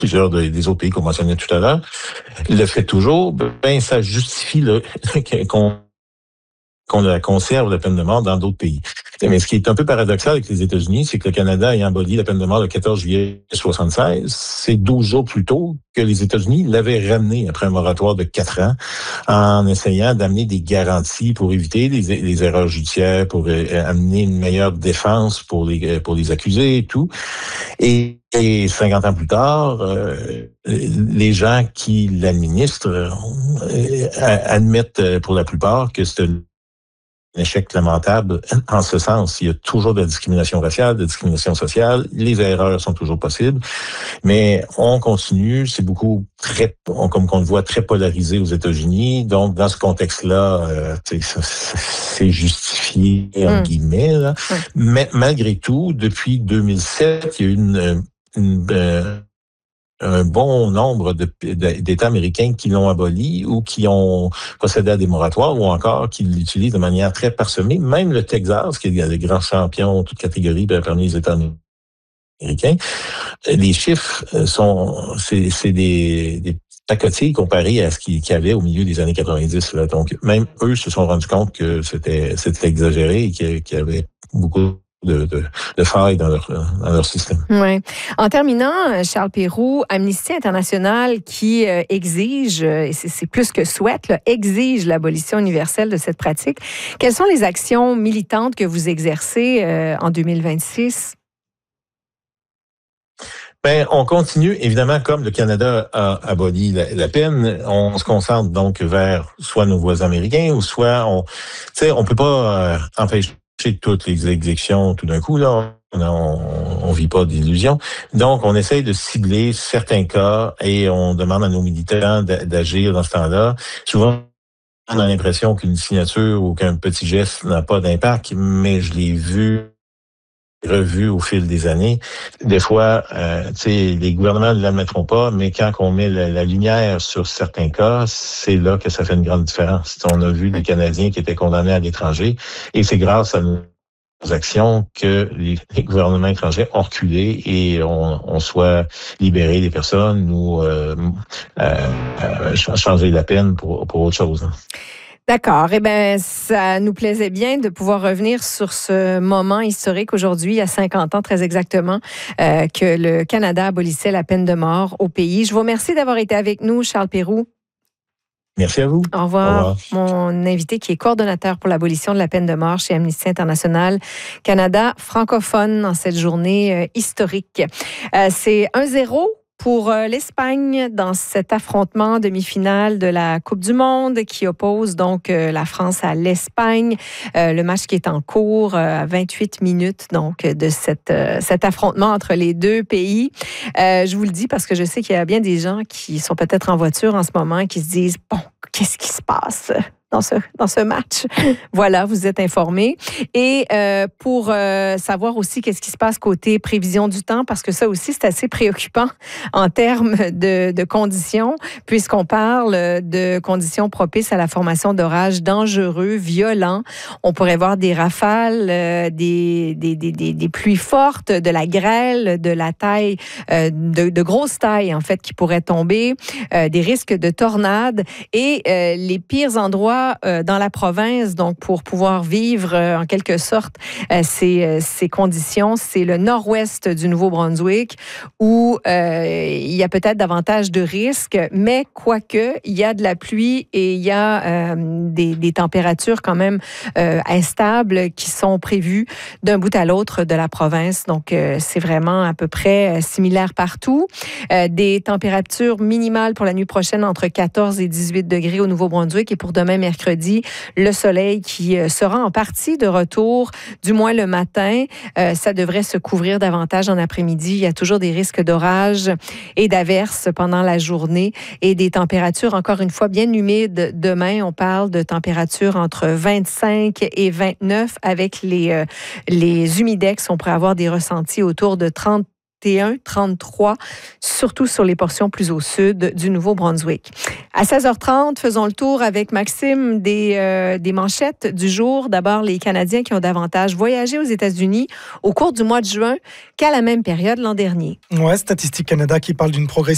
plusieurs des autres pays qu'on mentionnait tout à l'heure, le fait toujours, ça justifie qu'on la conserve, la peine de mort, dans d'autres pays. Mais ce qui est un peu paradoxal avec les États-Unis, c'est que le Canada ayant aboli la peine de mort le 14 juillet 1976, c'est 12 jours plus tôt que les États-Unis l'avaient ramené après un moratoire de 4 ans en essayant d'amener des garanties pour éviter les erreurs judiciaires, pour amener une meilleure défense pour les accusés et tout. Et 50 ans plus tard, les gens qui l'administrent admettent pour la plupart que c'est un échec lamentable en ce sens. Il y a toujours de la discrimination raciale, de la discrimination sociale. Les erreurs sont toujours possibles. Mais on continue. C'est beaucoup comme on le voit, très polarisé aux États-Unis. Donc, dans ce contexte-là, c'est justifié, entre guillemets. Là. Mais malgré tout, depuis 2007, il y a eu un bon nombre d'États américains qui l'ont aboli ou qui ont procédé à des moratoires ou encore qui l'utilisent de manière très parsemée. Même le Texas, qui est le grand champion, toute catégorie parmi les États américains, les chiffres c'est des pacotilles comparés à ce qu'il y avait au milieu des années 90. Là. Donc, même eux se sont rendus compte que c'était exagéré et qu'il y avait beaucoup de failles dans leur système. Oui. En terminant, Charles Péroux, Amnesty International qui exige, et c'est plus que souhaite, là, exige l'abolition universelle de cette pratique. Quelles sont les actions militantes que vous exercez en 2026? On continue, évidemment, comme le Canada a aboli la peine, on se concentre donc vers soit nos voisins américains ou soit on peut pas empêcher toutes les exécutions tout d'un coup, là. On vit pas d'illusions. Donc, on essaye de cibler certains cas et on demande à nos militants d'agir dans ce temps-là. Souvent, on a l'impression qu'une signature ou qu'un petit geste n'a pas d'impact, mais je l'ai revu au fil des années. Des fois, les gouvernements ne l'admettront pas, mais quand on met la lumière sur certains cas, c'est là que ça fait une grande différence. On a vu des Canadiens qui étaient condamnés à l'étranger et c'est grâce à nos actions que les gouvernements étrangers ont reculé et on soit libéré des personnes ou changer la peine pour autre chose. D'accord. Eh bien, ça nous plaisait bien de pouvoir revenir sur ce moment historique aujourd'hui, il y a 50 ans très exactement, que le Canada abolissait la peine de mort au pays. Je vous remercie d'avoir été avec nous, Charles Péroux. Merci à vous. Au revoir. Mon invité qui est coordonnateur pour l'abolition de la peine de mort chez Amnesty International Canada francophone en cette journée historique. C'est 1-0 pour l'Espagne dans cet affrontement demi-finale de la Coupe du Monde qui oppose donc la France à l'Espagne. Le match qui est en cours à 28 minutes donc de cet affrontement entre les deux pays. Je vous le dis parce que je sais qu'il y a bien des gens qui sont peut-être en voiture en ce moment et qui se disent « Bon, qu'est-ce qui se passe ?» dans ce match. Voilà, vous êtes informés. Et pour savoir aussi qu'est-ce qui se passe côté prévision du temps, parce que ça aussi, c'est assez préoccupant en termes de conditions, puisqu'on parle de conditions propices à la formation d'orages dangereux, violents. On pourrait voir des rafales, des pluies fortes, de la grêle, de la taille, de grosses tailles, en fait, qui pourraient tomber, des risques de tornades et les pires endroits dans la province, donc pour pouvoir vivre en quelque sorte ces conditions, c'est le nord-ouest du Nouveau-Brunswick où il y a peut-être davantage de risques, mais quoique, il y a de la pluie et il y a des températures quand même instables qui sont prévues d'un bout à l'autre de la province. Donc, c'est vraiment à peu près similaire partout. Des températures minimales pour la nuit prochaine entre 14 et 18 degrés au Nouveau-Brunswick et pour demain mercredi, le soleil qui sera en partie de retour, du moins le matin. Ça devrait se couvrir davantage en après-midi. Il y a toujours des risques d'orage et d'averses pendant la journée et des températures, encore une fois, bien humides. Demain, on parle de températures entre 25 et 29 avec les humidex. On pourrait avoir des ressentis autour de 33, surtout sur les portions plus au sud du Nouveau-Brunswick. À 16h30, faisons le tour avec Maxime des manchettes du jour. D'abord, les Canadiens qui ont davantage voyagé aux États-Unis au cours du mois de juin qu'à la même période l'an dernier. Ouais, Statistique Canada qui parle d'une progression